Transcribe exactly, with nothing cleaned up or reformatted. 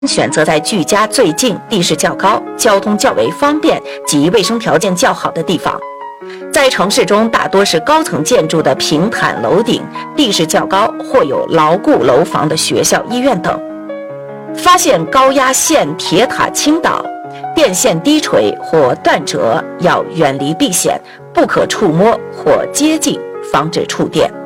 选择在距家最近、地势较高、交通较为方便及卫生条件较好的地方。在城市中，大多是高层建筑的平坦楼顶，地势较高或有牢固楼房的学校、医院等。发现高压线铁塔倾倒、电线低垂或断折，要远离避险，不可触摸或接近，防止触电。